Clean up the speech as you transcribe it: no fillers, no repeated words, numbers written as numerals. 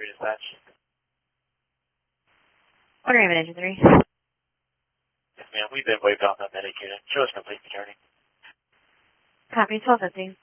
3 dispatch. Order Raven Engine 3. Yes, ma'am. We've been waived off that medic unit. Show us complete returning. Copy, 1250.